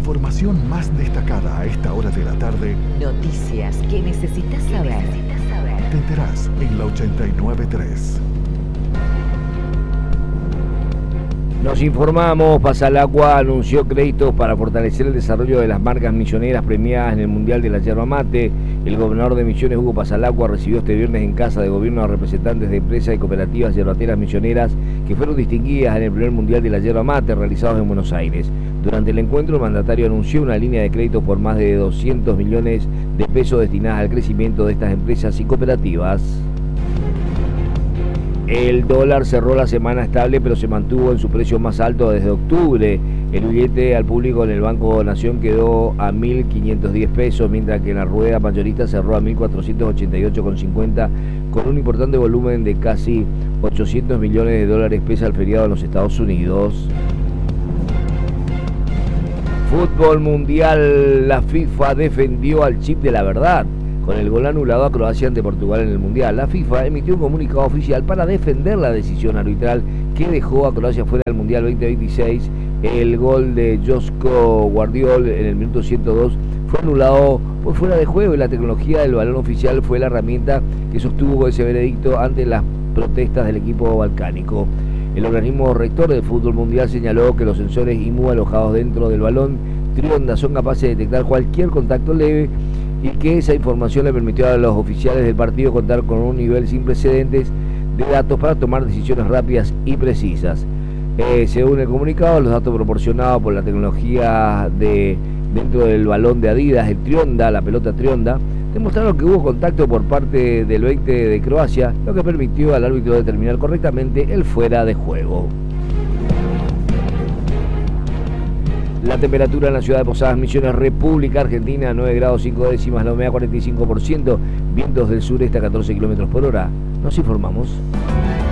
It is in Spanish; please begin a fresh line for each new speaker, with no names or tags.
información más destacada a esta hora de la tarde.
Noticias que necesitas saber.
Te enterás en la 89.3.
Nos informamos, Pasalacqua anunció créditos para fortalecer el desarrollo de las marcas misioneras premiadas en el Mundial de la Yerba Mate. El gobernador de Misiones, Hugo Pasalacqua, recibió este viernes en Casa de Gobierno a representantes de empresas y cooperativas yerbateras misioneras que fueron distinguidas en el primer Mundial de la Yerba Mate realizados en Buenos Aires. Durante el encuentro, el mandatario anunció una línea de crédito por más de 200 millones de pesos destinadas al crecimiento de estas empresas y cooperativas. El dólar cerró la semana estable, pero se mantuvo en su precio más alto desde octubre. El billete al público en el Banco Nación quedó a 1.510 pesos, mientras que en la rueda mayorista cerró a 1.488,50, con un importante volumen de casi 800 millones de dólares pese al feriado en los Estados Unidos. Fútbol mundial, la FIFA defendió al chip de la verdad con el gol anulado a Croacia ante Portugal en el Mundial. La FIFA emitió un comunicado oficial para defender la decisión arbitral que dejó a Croacia fuera del Mundial 2026. El gol de Joško Gvardiol en el minuto 102 fue anulado por fuera de juego y la tecnología del balón oficial fue la herramienta que sostuvo ese veredicto ante las protestas del equipo balcánico. El organismo rector del fútbol mundial señaló que los sensores IMU alojados dentro del balón trionda son capaces de detectar cualquier contacto leve y que esa información le permitió a los oficiales del partido contar con un nivel sin precedentes de datos para tomar decisiones rápidas y precisas. Según el comunicado, los datos proporcionados por la tecnología dentro del balón de Adidas, el Trionda, la pelota Trionda, demostraron que hubo contacto por parte del 20 de Croacia, lo que permitió al árbitro determinar correctamente el fuera de juego. La temperatura en la ciudad de Posadas Misiones, República Argentina, 9 grados 5 décimas, la humedad 45%, vientos del sureste a 14 kilómetros por hora. Nos informamos.